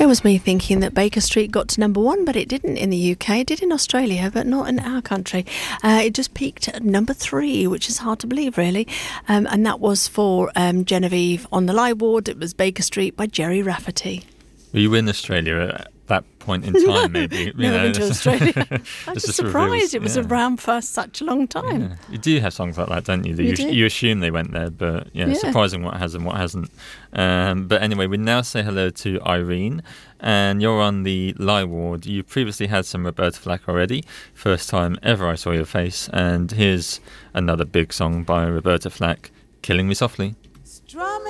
It was me thinking that Baker Street got to number 1, but it didn't in the UK. It did in Australia, but not in our country. It just peaked at number 3, which is hard to believe, really. And that was for Genevieve on the Lie Ward. It was Baker Street by Jerry Rafferty. Were you in Australia at that point in time, maybe? Never been to Australia. I'm just surprised reveals, it was around for such a long time. Yeah. You do have songs like that, don't you? You assume they went there, but surprising what has and what hasn't. But anyway, we now say hello to Irene, and you're on the Lie Ward. You previously had some Roberta Flack already. First time ever I saw your face. And here's another big song by Roberta Flack, Killing Me Softly.